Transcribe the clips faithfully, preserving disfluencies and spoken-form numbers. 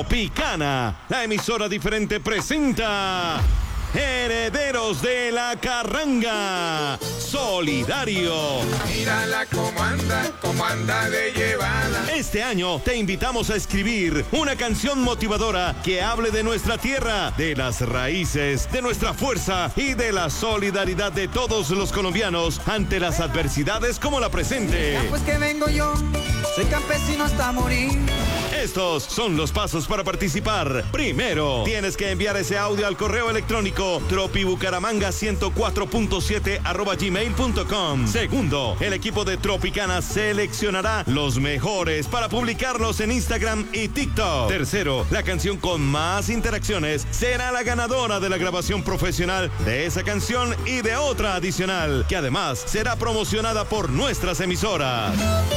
Tropicana, la emisora diferente, presenta Herederos de la Carranga, Solidario. Mírala cómo anda, cómo anda de llevada. Este año te invitamos a escribir una canción motivadora que hable de nuestra tierra, de las raíces, de nuestra fuerza y de la solidaridad de todos los colombianos ante las adversidades como la presente. Ya pues que vengo yo, soy campesino hasta morir. Estos son los pasos para participar. Primero, tienes que enviar ese audio al correo electrónico tropibucaramanga ciento cuatro punto siete arroba gmail punto com. Segundo, el equipo de Tropicana seleccionará los mejores para publicarlos en Instagram y TikTok. Tercero, la canción con más interacciones será la ganadora de la grabación profesional de esa canción y de otra adicional, que además será promocionada por nuestras emisoras.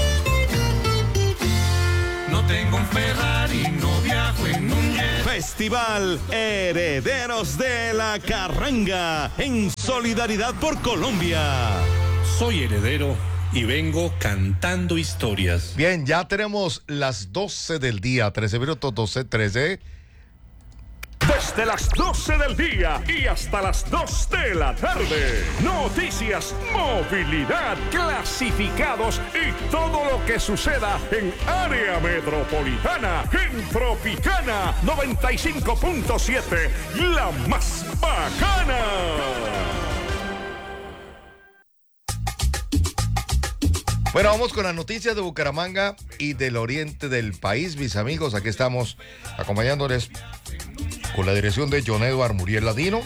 No tengo un Ferrari, no viajo en un jet. Festival Herederos de la Carranga, en solidaridad por Colombia. Soy heredero y vengo cantando historias. Bien, ya tenemos las doce del día, trece minutos, doce, trece. Desde las doce del día y hasta las dos de la tarde. Noticias, movilidad, clasificados y todo lo que suceda en área metropolitana. En Tropicana noventa y cinco punto siete, la más bacana. Bueno, vamos con las noticias de Bucaramanga y del oriente del país, mis amigos. Aquí estamos acompañándoles con la dirección de John Edward Muriel Ladino,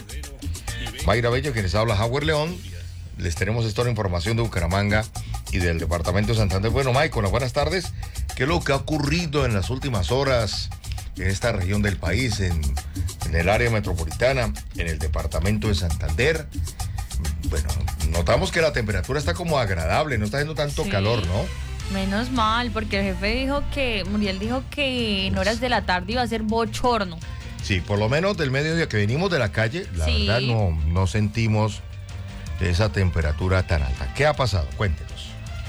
Mayra Bello, quienes habla Howard León. Les tenemos esta información de Bucaramanga y del departamento de Santander. Bueno, Michael, buenas tardes. ¿Qué es lo que ha ocurrido en las últimas horas en esta región del país, en, en el área metropolitana, en el departamento de Santander? Bueno, notamos que la temperatura está como agradable, no está haciendo tanto sí. calor, ¿no? Menos mal, porque el jefe dijo que, Muriel dijo que en horas de la tarde iba a ser bochorno. Sí, por lo menos del mediodía que venimos de la calle, la sí. verdad no, no sentimos esa temperatura tan alta. ¿Qué ha pasado? Cuéntenos.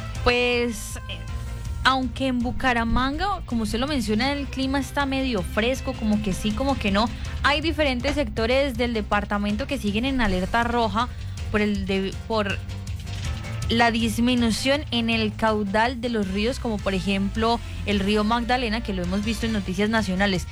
Pues, eh, aunque en Bucaramanga, como usted lo menciona, el clima está medio fresco, como que sí, como que no. Hay diferentes sectores del departamento que siguen en alerta roja por el de, por la disminución en el caudal de los ríos, como por ejemplo el río Magdalena, que lo hemos visto en noticias nacionales.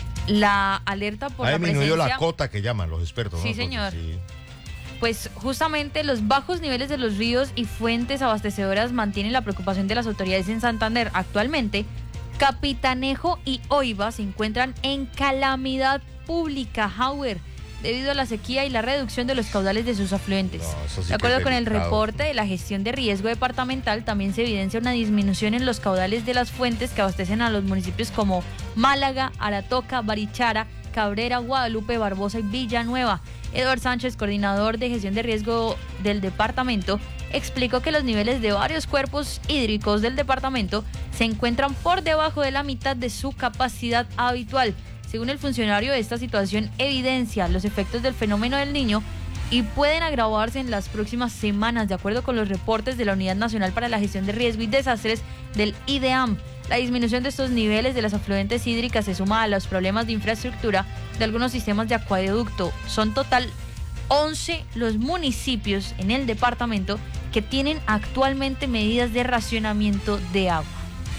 La alerta por ha la disminuido presencia... la cota que llaman los expertos, Sí, ¿no? señor. Entonces, sí. Pues justamente los bajos niveles de los ríos y fuentes abastecedoras mantienen la preocupación de las autoridades en Santander. Actualmente, Capitanejo y Oiva se encuentran en calamidad pública, Howard, debido a la sequía y la reducción de los caudales de sus afluentes. No, eso sí de acuerdo que es con el delicado. reporte de la gestión de riesgo departamental, también se evidencia una disminución en los caudales de las fuentes que abastecen a los municipios como Málaga, Aratoca, Barichara, Cabrera, Guadalupe, Barbosa y Villanueva. Eduardo Sánchez, coordinador de gestión de riesgo del departamento, explicó que los niveles de varios cuerpos hídricos del departamento se encuentran por debajo de la mitad de su capacidad habitual. Según el funcionario, esta situación evidencia los efectos del fenómeno del Niño y pueden agravarse en las próximas semanas, de acuerdo con los reportes de la Unidad Nacional para la Gestión de Riesgo y Desastres del I D E A M. La disminución de estos niveles de las afluentes hídricas se suma a los problemas de infraestructura de algunos sistemas de acueducto. Son total once los municipios en el departamento que tienen actualmente medidas de racionamiento de agua.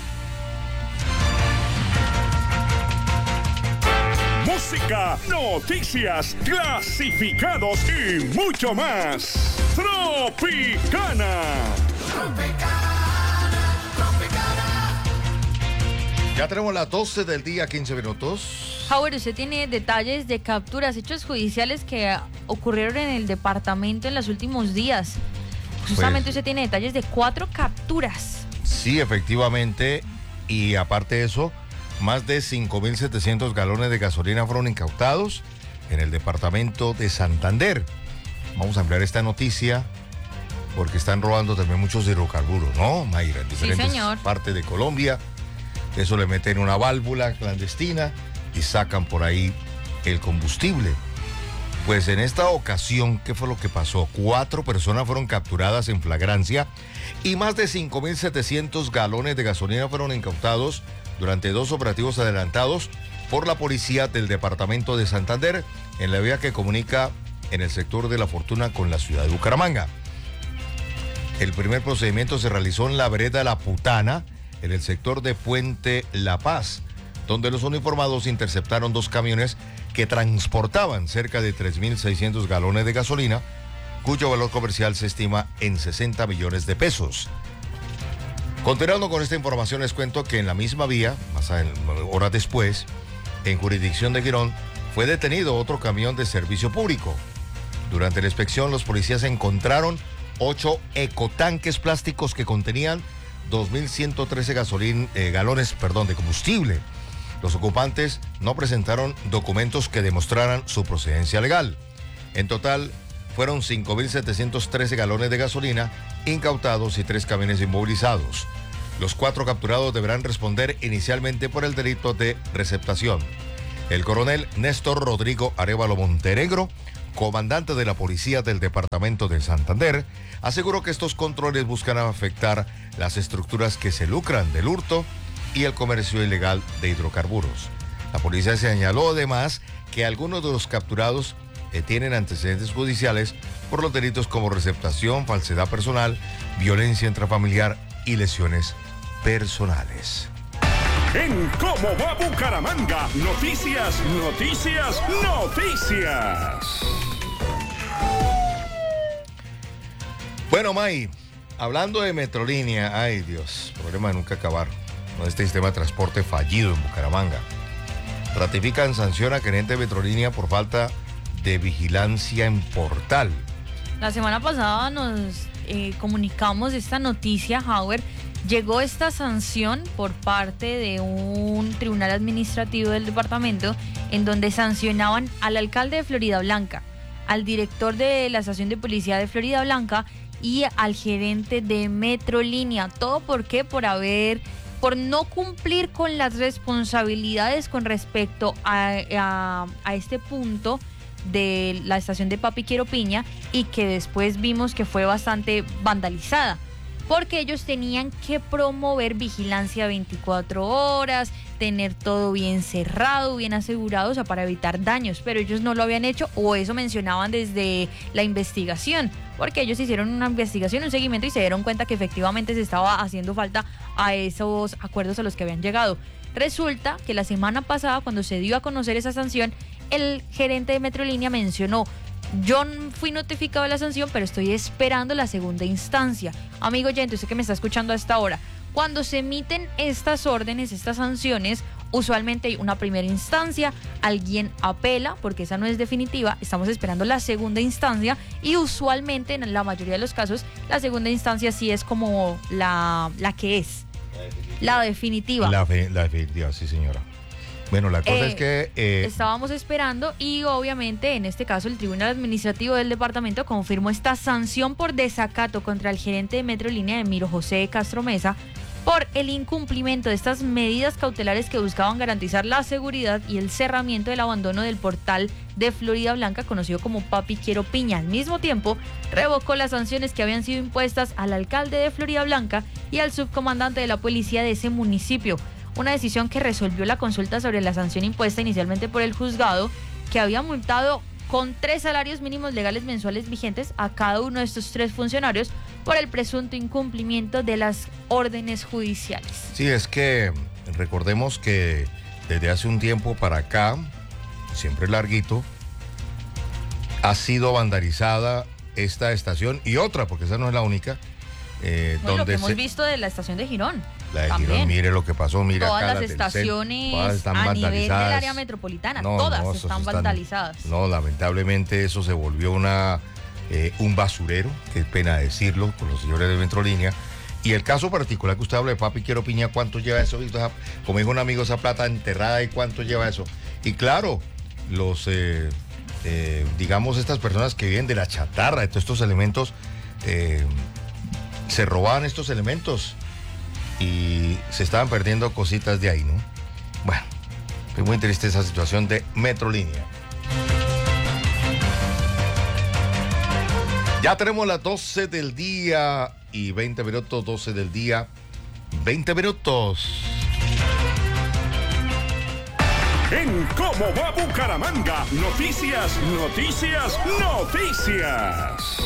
Música, noticias, clasificados y mucho más. Tropicana. Ya tenemos las doce del día, quince minutos. Howard, usted tiene detalles de capturas, hechos judiciales que ocurrieron en el departamento en los últimos días. Justamente Pues, usted tiene detalles de cuatro capturas. Sí, efectivamente. Y aparte de eso, más de cinco mil setecientos galones de gasolina fueron incautados en el departamento de Santander. Vamos a ampliar esta noticia porque están robando también muchos hidrocarburos, ¿no, Mayra? En diferentes Sí, señor. partes de Colombia. Eso le meten una válvula clandestina y sacan por ahí el combustible. Pues en esta ocasión, ¿qué fue lo que pasó? Cuatro personas fueron capturadas en flagrancia y más de cinco mil setecientos galones de gasolina fueron incautados durante dos operativos adelantados por la policía del departamento de Santander en la vía que comunica en el sector de La Fortuna con la ciudad de Bucaramanga. El primer procedimiento se realizó en la vereda La Putana, en el sector de Puente La Paz, donde los uniformados interceptaron dos camiones que transportaban cerca de tres mil seiscientos galones de gasolina, cuyo valor comercial se estima en sesenta millones de pesos. Continuando con esta información, les cuento que en la misma vía, más horas después, en jurisdicción de Girón, fue detenido otro camión de servicio público. Durante la inspección, los policías encontraron ocho ecotanques plásticos que contenían dos mil ciento trece gasolín, eh, galones perdón, de combustible. Los ocupantes no presentaron documentos que demostraran su procedencia legal. En total, fueron cinco mil setecientos trece galones de gasolina incautados y tres camiones inmovilizados. Los cuatro capturados deberán responder inicialmente por el delito de receptación. El coronel Néstor Rodrigo Arévalo Montenegro, comandante de la policía del departamento de Santander, aseguró que estos controles buscan afectar las estructuras que se lucran del hurto y el comercio ilegal de hidrocarburos. La policía señaló además que algunos de los capturados eh, tienen antecedentes judiciales por los delitos como receptación, falsedad personal, violencia intrafamiliar y lesiones personales. En ¿Cómo va Bucaramanga? Noticias, noticias, noticias. Bueno, May, hablando de Metrolínea, ay Dios, problema de nunca acabar, con este sistema de transporte fallido en Bucaramanga. Ratifican sanción a gerente de Metrolínea por falta de vigilancia en portal. La semana pasada nos eh, comunicamos esta noticia, Howard. Llegó esta sanción por parte de un tribunal administrativo del departamento en donde sancionaban al alcalde de Florida Blanca, al director de la estación de policía de Florida Blanca y al gerente de Metrolínea. ¿Todo por qué? Por haber, por no cumplir con las responsabilidades con respecto a, a, a este punto de la estación de Papi Quiero Piña, y que después vimos que fue bastante vandalizada, porque ellos tenían que promover vigilancia veinticuatro horas, tener todo bien cerrado, bien asegurado, o sea, para evitar daños, pero ellos no lo habían hecho, o eso mencionaban desde la investigación, porque ellos hicieron una investigación, un seguimiento, y se dieron cuenta que efectivamente se estaba haciendo falta a esos acuerdos a los que habían llegado. Resulta que la semana pasada, cuando se dio a conocer esa sanción, el gerente de Metrolínea mencionó: yo fui notificado de la sanción, pero estoy esperando la segunda instancia. Amigo oyente, usted que me está escuchando a esta hora, cuando se emiten estas órdenes, estas sanciones, usualmente hay una primera instancia, alguien apela, porque esa no es definitiva, estamos esperando la segunda instancia, y usualmente, en la mayoría de los casos, la segunda instancia sí es como la, la que es, la definitiva. La, fe, la definitiva, sí señora. Bueno, la cosa eh, es que... Eh... Estábamos esperando, y obviamente en este caso el Tribunal Administrativo del Departamento confirmó esta sanción por desacato contra el gerente de Metrolínea, Emiro José Castro Mesa, por el incumplimiento de estas medidas cautelares que buscaban garantizar la seguridad y el cerramiento del abandono del portal de Florida Blanca, conocido como Papi Quiero Piña. Al mismo tiempo, revocó las sanciones que habían sido impuestas al alcalde de Florida Blanca y al subcomandante de la policía de ese municipio. Una decisión que resolvió la consulta sobre la sanción impuesta inicialmente por el juzgado, que había multado con tres salarios mínimos legales mensuales vigentes a cada uno de estos tres funcionarios por el presunto incumplimiento de las órdenes judiciales. Sí, es que recordemos que desde hace un tiempo para acá, siempre larguito, ha sido vandalizada esta estación y otra, porque esa no es la única. Eh, bueno, donde lo que hemos se... visto de la estación de Girón. La de También. Girón, mire lo que pasó, mire todas acá. las la estaciones todas están a nivel del vandalizadas. área metropolitana, No, todas no, están, están vandalizadas. No, lamentablemente eso se volvió una eh, un basurero, qué pena decirlo, con los señores de Metrolínea. Y el caso particular que usted habla de Papi Quiero Piña, ¿cuánto lleva eso? Como dijo un amigo, esa plata enterrada, ¿y cuánto lleva eso? Y claro, los, eh, eh, digamos, estas personas que viven de la chatarra, de todos estos elementos, eh, se robaban estos elementos y se estaban perdiendo cositas de ahí, ¿no? Bueno, es muy triste esa situación de Metrolínea. Ya tenemos las doce del día y veinte minutos, doce del día, veinte minutos. En ¿Cómo va Bucaramanga? Noticias, noticias, noticias.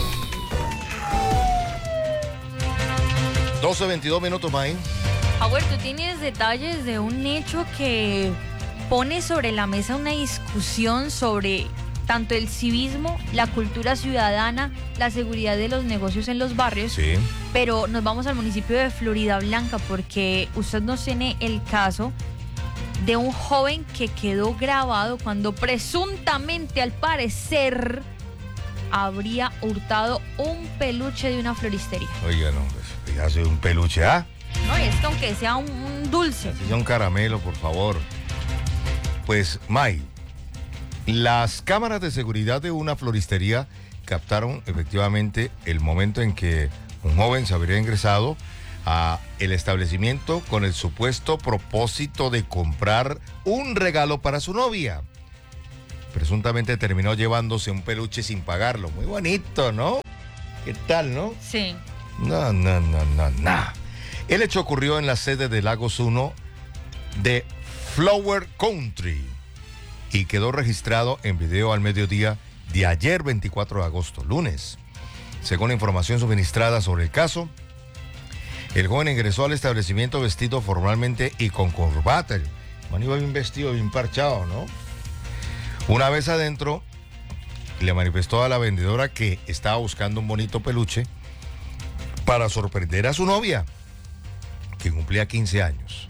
doce veintidós minutos, May. Howard, tú tienes detalles de un hecho que pone sobre la mesa una discusión sobre tanto el civismo, la cultura ciudadana, la seguridad de los negocios en los barrios. Sí. Pero nos vamos al municipio de Floridablanca porque usted nos tiene el caso de un joven que quedó grabado cuando presuntamente, al parecer, habría hurtado un peluche de una floristería. Oiga, no, pues, ya hace un peluche, ¿ah? No, y es que aunque sea un, un dulce. Así sea un caramelo, por favor. Pues, May, las cámaras de seguridad de una floristería captaron efectivamente el momento en que un joven se habría ingresado a el establecimiento con el supuesto propósito de comprar un regalo para su novia. Presuntamente terminó llevándose un peluche sin pagarlo. Muy bonito, ¿no? ¿Qué tal, no? Sí. No, no, no, no, no. El hecho ocurrió en la sede de Lagos uno de Flower Country y quedó registrado en video al mediodía de ayer, veinticuatro de agosto, lunes. Según la información suministrada sobre el caso, el joven ingresó al establecimiento vestido formalmente y con corbata. El man iba bien vestido, bien parchado, ¿no? Una vez adentro, le manifestó a la vendedora que estaba buscando un bonito peluche para sorprender a su novia, que cumplía quince años.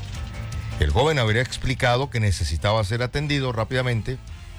El joven habría explicado que necesitaba ser atendido rápidamente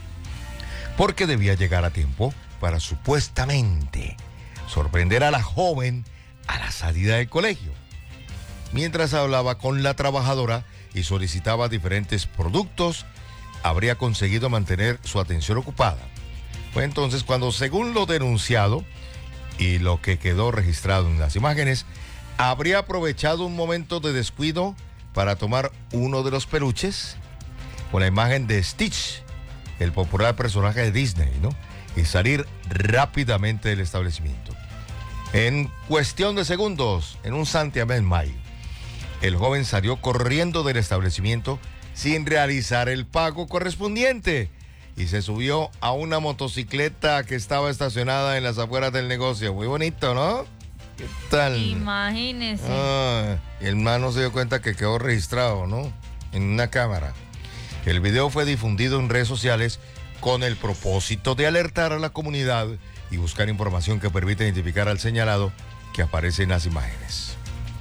porque debía llegar a tiempo para supuestamente sorprender a la joven a la salida del colegio. Mientras hablaba con la trabajadora y solicitaba diferentes productos, habría conseguido mantener su atención ocupada. Fue entonces cuando, según lo denunciado y lo que quedó registrado en las imágenes, habría aprovechado un momento de descuido para tomar uno de los peluches con la imagen de Stitch, el popular personaje de Disney, ¿no? Y salir rápidamente del establecimiento. En cuestión de segundos, en un santiamén, May, el joven salió corriendo del establecimiento sin realizar el pago correspondiente y se subió a una motocicleta que estaba estacionada en las afueras del negocio. Muy bonito, ¿no? ¿Qué tal? Imagínese. Ah, el hermano se dio cuenta que quedó registrado, ¿no? En una cámara. El video fue difundido en redes sociales con el propósito de alertar a la comunidad y buscar información que permita identificar al señalado que aparece en las imágenes.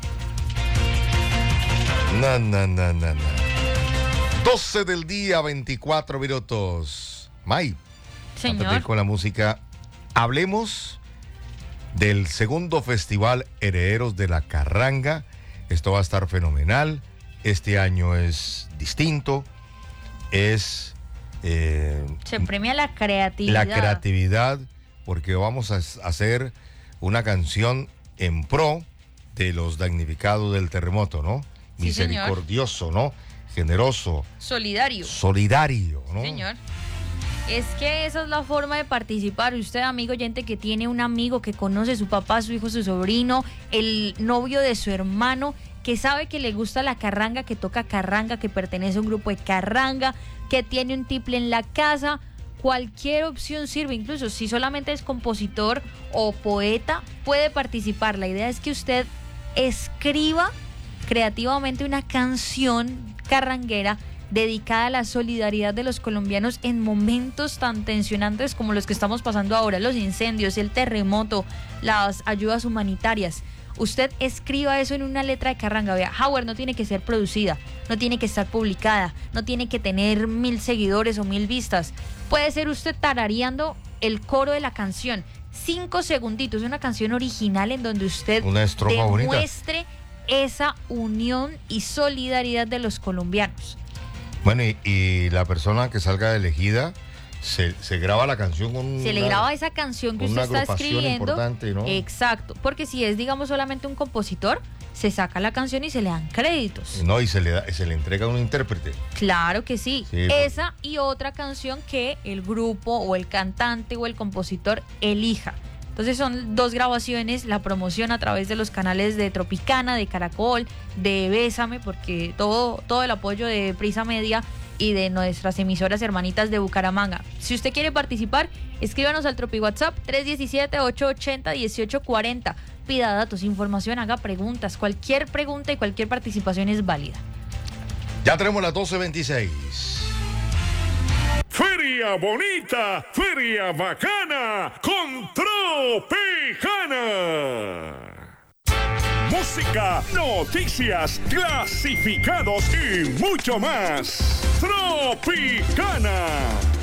No, no, no, no, no. doce del día, veinticuatro minutos. May, Señor. antes de ir con la música, hablemos del segundo festival Herederos de la Carranga. Esto va a estar fenomenal. Este año es distinto. Es... Eh, Se premia la creatividad. La creatividad, porque vamos a hacer una canción en pro de los damnificados del terremoto, ¿no? Sí, misericordioso, señor. ¿No? Generoso. Solidario. Solidario, ¿no? Sí, señor. Es que esa es la forma de participar. Usted, amigo oyente, que tiene un amigo que conoce a su papá, su hijo, su sobrino, el novio de su hermano, que sabe que le gusta la carranga, que toca carranga, que pertenece a un grupo de carranga, que tiene un tiple en la casa. Cualquier opción sirve, incluso si solamente es compositor o poeta, puede participar. La idea es que usted escriba creativamente una canción carranguera dedicada a la solidaridad de los colombianos en momentos tan tensionantes como los que estamos pasando ahora, los incendios, el terremoto, las ayudas humanitarias. Usted escriba eso en una letra de carranga. Vea, Howard, no tiene que ser producida, no tiene que estar publicada, no tiene que tener mil seguidores o mil vistas. Puede ser usted tarareando el coro de la canción. Cinco segunditos, una canción original en donde usted una estrofa demuestre bonita. Esa unión y solidaridad de los colombianos. Bueno, y, y la persona que salga elegida, se, se graba la canción con Se una, le graba esa canción que usted está escribiendo. ¿No? Exacto, porque si es, digamos, solamente un compositor, se saca la canción y se le dan créditos. No, y se le, da, se le entrega a un intérprete. Claro que sí. sí Esa y otra canción que el grupo o el cantante o el compositor elija. Entonces son dos grabaciones, la promoción a través de los canales de Tropicana, de Caracol, de Bésame, porque todo, todo el apoyo de Prisa Media y de nuestras emisoras hermanitas de Bucaramanga. Si usted quiere participar, escríbanos al Tropi WhatsApp tres uno siete, ocho ocho cero, uno ocho cuatro cero. Pida datos, información, haga preguntas. Cualquier pregunta y cualquier participación es válida. Ya tenemos las doce veintiséis. Feria bonita, feria bacana, con Tropicana. Música, noticias, clasificados y mucho más. Tropicana.